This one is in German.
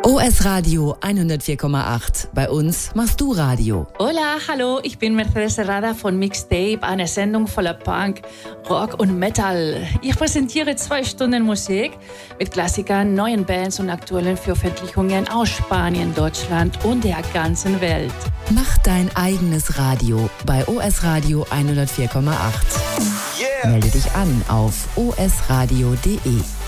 OS Radio 104,8. Bei uns machst du Radio. Hola, hallo, ich bin Mercedes Herrada von Mixtape, eine Sendung voller Punk, Rock und Metal. Ich präsentiere 2 Stunden Musik mit Klassikern, neuen Bands und aktuellen Veröffentlichungen aus Spanien, Deutschland und der ganzen Welt. Mach dein eigenes Radio bei OS Radio 104,8. Yeah. Melde dich an auf osradio.de.